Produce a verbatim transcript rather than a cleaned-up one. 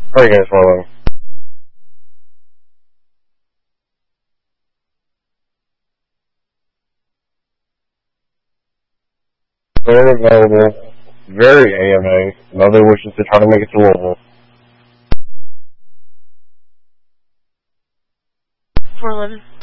How are you guys rolling? Very available, very A M A. Nobody wishes to try to make it to Louisville. four eleven.